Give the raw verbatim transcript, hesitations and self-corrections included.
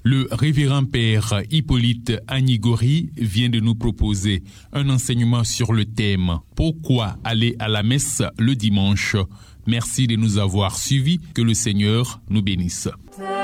Le révérend père Hippolyte Agnigori vient de nous proposer un enseignement sur le thème « Pourquoi aller à la messe le dimanche ?» Merci de nous avoir suivis. Que le Seigneur nous bénisse.